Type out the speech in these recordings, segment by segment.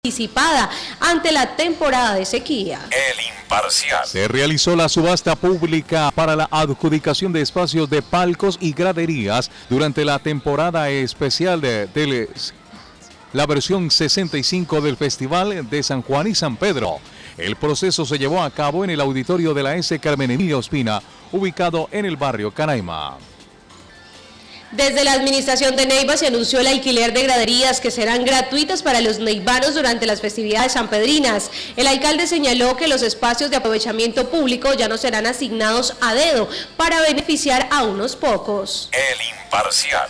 anticipada ante la temporada de sequía. El Imparcial. Se realizó la subasta pública para la adjudicación de espacios de palcos y graderías durante la temporada especial de la versión 65 del Festival de San Juan y San Pedro. El proceso se llevó a cabo en el auditorio de la S. Carmen Emilio Ospina, ubicado en el barrio Canaima. Desde la administración de Neiva se anunció el alquiler de graderías que serán gratuitas para los neivanos durante las festividades sanpedrinas. El alcalde señaló que los espacios de aprovechamiento público ya no serán asignados a dedo para beneficiar a unos pocos. El Imparcial.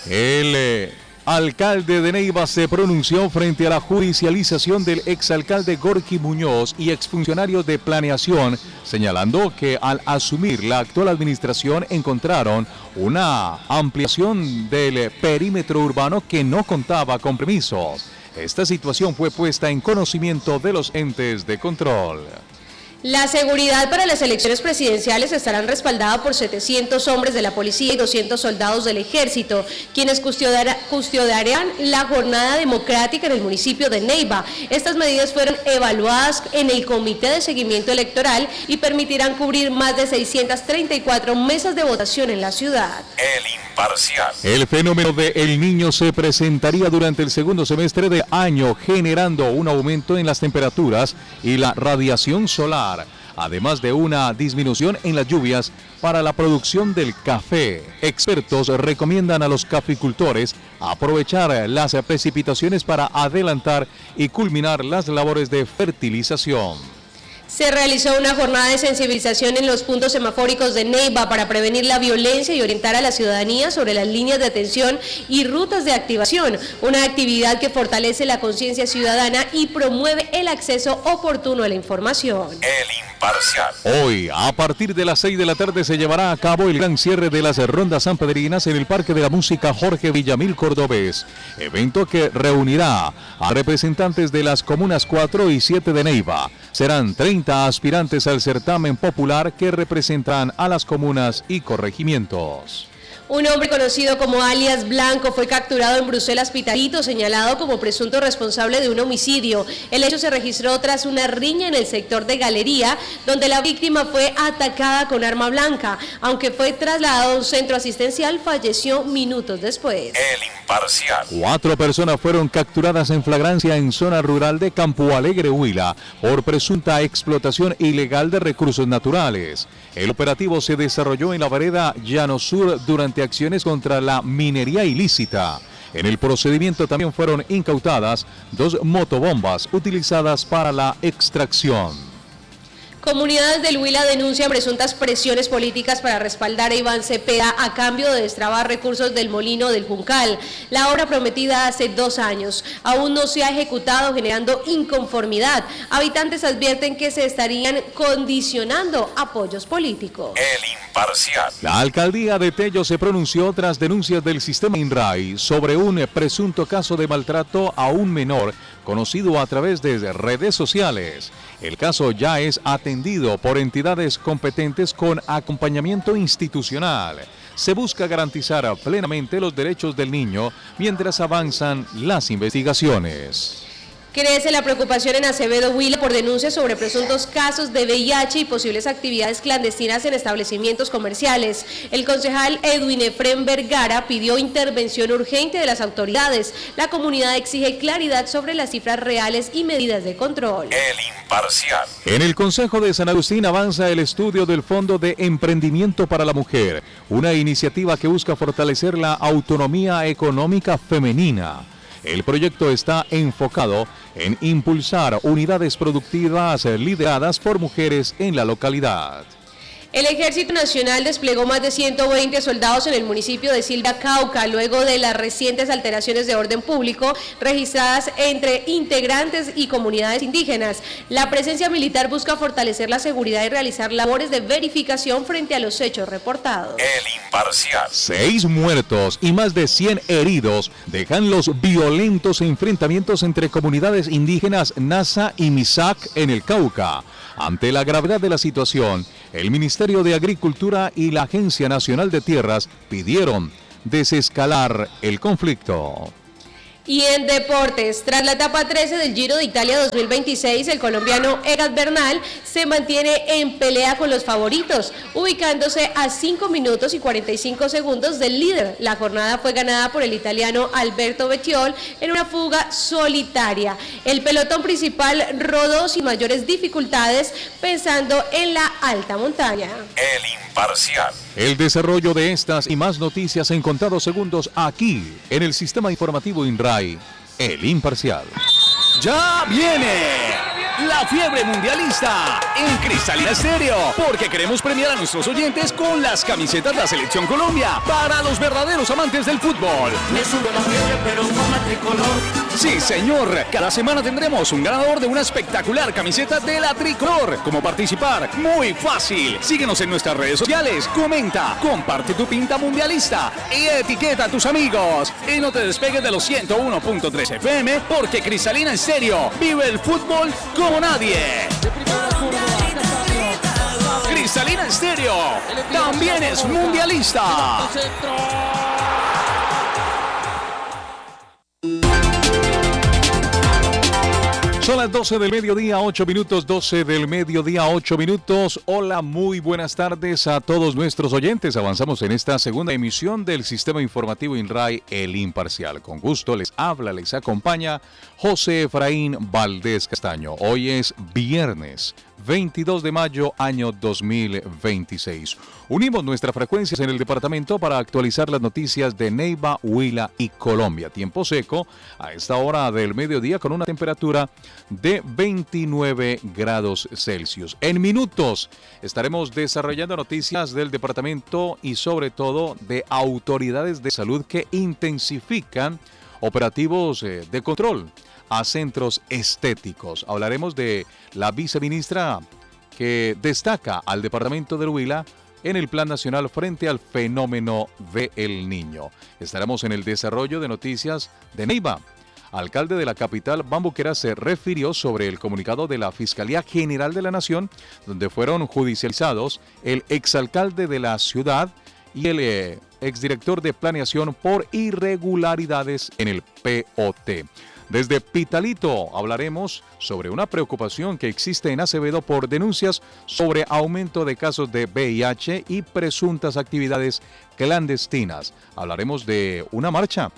El alcalde de Neiva se pronunció frente a la judicialización del exalcalde Gorky Muñoz y exfuncionarios de planeación, señalando que al asumir la actual administración encontraron una ampliación del perímetro urbano que no contaba con permisos. Esta situación fue puesta en conocimiento de los entes de control. La seguridad para las elecciones presidenciales estarán respaldada por 700 hombres de la policía y 200 soldados del ejército, quienes custodiarán la jornada democrática en el municipio de Neiva. Estas medidas fueron evaluadas en el Comité de Seguimiento Electoral y permitirán cubrir más de 634 mesas de votación en la ciudad. El Imparcial. El fenómeno de El Niño se presentaría durante el segundo semestre del año, generando un aumento en las temperaturas y la radiación solar, además de una disminución en las lluvias para la producción del café. Expertos recomiendan a los caficultores aprovechar las precipitaciones para adelantar y culminar las labores de fertilización. Se realizó una jornada de sensibilización en los puntos semafóricos de Neiva para prevenir la violencia y orientar a la ciudadanía sobre las líneas de atención y rutas de activación, una actividad que fortalece la conciencia ciudadana y promueve el acceso oportuno a la información. El Imparcial. Hoy, a partir de las 6 de la tarde, se llevará a cabo el gran cierre de las rondas sanpedrinas en el Parque de la Música Jorge Villamil Cordobés, evento que reunirá a representantes de las comunas 4 y 7 de Neiva. Serán 30 aspirantes al certamen popular que representarán a las comunas y corregimientos. Un hombre conocido como alias Blanco fue capturado en Bruselas Pitalito, señalado como presunto responsable de un homicidio. El hecho se registró tras una riña en el sector de Galería, donde la víctima fue atacada con arma blanca. Aunque fue trasladado a un centro asistencial, falleció minutos después. El Imparcial. 4 personas fueron capturadas en flagrancia en zona rural de Campo Alegre, Huila, por presunta explotación ilegal de recursos naturales. El operativo se desarrolló en la vereda Llano Sur durante acciones contra la minería ilícita. En el procedimiento también fueron incautadas 2 motobombas utilizadas para la extracción. Comunidades del Huila denuncian presuntas presiones políticas para respaldar a Iván Cepeda a cambio de destrabar recursos del Molino del Juncal. La obra prometida hace 2 años aún no se ha ejecutado, generando inconformidad. Habitantes advierten que se estarían condicionando apoyos políticos. El Imparcial. La alcaldía de Tello se pronunció tras denuncias del sistema INRAI sobre un presunto caso de maltrato a un menor conocido a través de redes sociales. El caso ya es atendido por entidades competentes con acompañamiento institucional. Se busca garantizar plenamente los derechos del niño mientras avanzan las investigaciones. Crece la preocupación en Acevedo, Huila, por denuncias sobre presuntos casos de VIH y posibles actividades clandestinas en establecimientos comerciales. El concejal Edwin Efrén Vergara pidió intervención urgente de las autoridades. La comunidad exige claridad sobre las cifras reales y medidas de control. El Imparcial. En el Consejo de San Agustín avanza el estudio del Fondo de Emprendimiento para la Mujer, una iniciativa que busca fortalecer la autonomía económica femenina. El proyecto está enfocado en impulsar unidades productivas lideradas por mujeres en la localidad. El Ejército Nacional desplegó más de 120 soldados en el municipio de Silva, Cauca, luego de las recientes alteraciones de orden público registradas entre integrantes y comunidades indígenas. La presencia militar busca fortalecer la seguridad y realizar labores de verificación frente a los hechos reportados. El Imparcial. 6 muertos y más de 100 heridos dejan los violentos enfrentamientos entre comunidades indígenas Nasa y Misac en el Cauca. Ante la gravedad de la situación, el Ministerio de Agricultura y la Agencia Nacional de Tierras pidieron desescalar el conflicto. Y en deportes, tras la etapa 13 del Giro de Italia 2026, el colombiano Egan Bernal se mantiene en pelea con los favoritos, ubicándose a 5 minutos y 45 segundos del líder. La jornada fue ganada por el italiano Alberto Bettiol en una fuga solitaria. El pelotón principal rodó sin mayores dificultades, pensando en la alta montaña. El Imparcial. El desarrollo de estas y más noticias en contados segundos aquí, en el Sistema Informativo INRAI, El Imparcial. ¡Ya viene! La fiebre mundialista en Cristalina Estéreo, porque queremos premiar a nuestros oyentes con las camisetas de la Selección Colombia para los verdaderos amantes del fútbol. Me sube la fiebre, pero con la tricolor. Sí, señor. Cada semana tendremos un ganador de una espectacular camiseta de la tricolor. ¿Cómo participar? Muy fácil. Síguenos en nuestras redes sociales, comenta, comparte tu pinta mundialista y etiqueta a tus amigos. Y no te despegues de los 101.3 FM, porque Cristalina Estéreo vive el fútbol como nadie. Cristalina Estéreo también es mundialista. Son las 12 del mediodía, 8 minutos, 12 del mediodía, 8 minutos. Hola, muy buenas tardes a todos nuestros oyentes. Avanzamos en esta segunda emisión del Sistema Informativo INRAI, El Imparcial. Con gusto les habla, les acompaña José Efraín Valdés Castaño. Hoy es viernes 22 de mayo, año 2026. Unimos nuestras frecuencias en el departamento para actualizar las noticias de Neiva, Huila y Colombia. Tiempo seco a esta hora del mediodía con una temperatura de 29 grados Celsius. En minutos estaremos desarrollando noticias del departamento y sobre todo de autoridades de salud que intensifican operativos de control a centros estéticos. Hablaremos de la viceministra que destaca al departamento del Huila en el Plan Nacional frente al fenómeno del Niño. Estaremos en el desarrollo de noticias de Neiva. Alcalde de la capital, Bambuquera, se refirió sobre el comunicado de la Fiscalía General de la Nación, donde fueron judicializados el exalcalde de la ciudad y el exdirector de planeación por irregularidades en el POT. Desde Pitalito hablaremos sobre una preocupación que existe en Acevedo por denuncias sobre aumento de casos de VIH y presuntas actividades clandestinas. Hablaremos de una marcha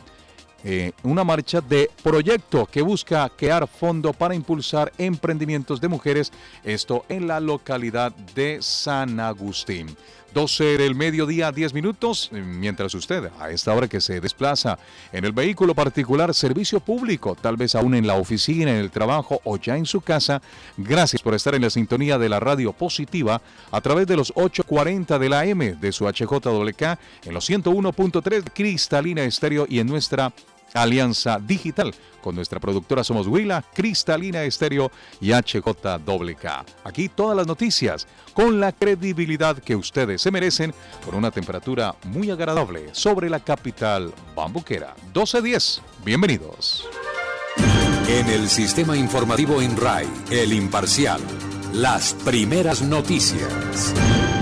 de proyecto que busca crear fondo para impulsar emprendimientos de mujeres, esto en la localidad de San Agustín. 12 del mediodía, 10 minutos, mientras usted a esta hora que se desplaza en el vehículo particular, servicio público, tal vez aún en la oficina, en el trabajo o ya en su casa, gracias por estar en la sintonía de la radio positiva a través de los 840 de la AM de su HJWK, en los 101.3 Cristalina Estéreo y en nuestra alianza digital con nuestra productora Somos Huila, Cristalina Estéreo y HJWK. Aquí todas las noticias con la credibilidad que ustedes se merecen, con una temperatura muy agradable sobre la capital bambuquera. 12:10. Bienvenidos. En el Sistema Informativo INRAI, El Imparcial, las primeras noticias.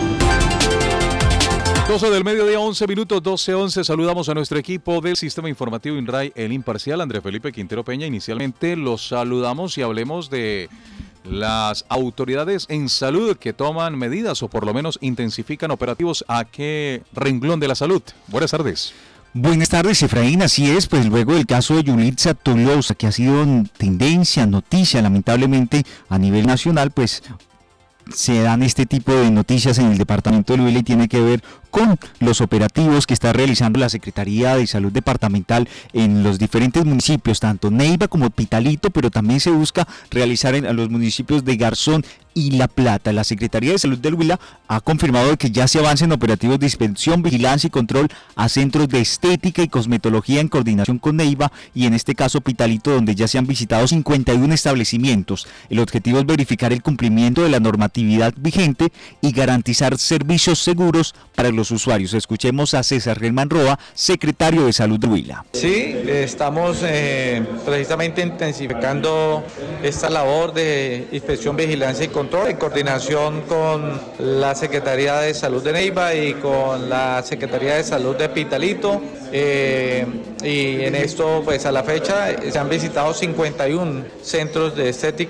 12 del mediodía, 11 minutos, 12:11. Saludamos a nuestro equipo del Sistema Informativo INRAI, El Imparcial, Andrés Felipe Quintero Peña. Inicialmente los saludamos y hablemos de las autoridades en salud que toman medidas o por lo menos intensifican operativos. ¿A qué renglón de la salud? Buenas tardes. Buenas tardes, Efraín. Así es, pues luego del caso de Yulitza Tolosa, que ha sido tendencia, noticia, lamentablemente a nivel nacional, pues se dan este tipo de noticias en el departamento de Huila y tiene que ver con los operativos que está realizando la Secretaría de Salud Departamental en los diferentes municipios, tanto Neiva como Pitalito, pero también se busca realizar en los municipios de Garzón y La Plata. La Secretaría de Salud del Huila ha confirmado que ya se avanza en operativos de inspección, vigilancia y control a centros de estética y cosmetología en coordinación con Neiva y en este caso Pitalito, donde ya se han visitado 51 establecimientos. El objetivo es verificar el cumplimiento de la normatividad vigente y garantizar servicios seguros para los los usuarios. Escuchemos a César Germán Roa, secretario de Salud de Huila. Sí, estamos precisamente intensificando esta labor de inspección, vigilancia y control en coordinación con la Secretaría de Salud de Neiva y con la Secretaría de Salud de Pitalito. Y en esto, pues a la fecha, se han visitado 51 centros de estética